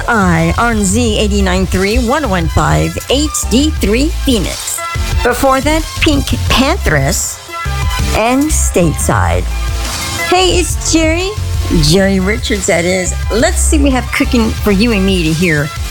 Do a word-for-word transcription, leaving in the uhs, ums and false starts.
Eye on Z eighty-nine point three, ten fifteen H D three Phoenix. Before that, Pink Panthers and Stateside. Hey, it's Jerry. Jerry Richards, that is. Let's see what we have cooking for you and me to hear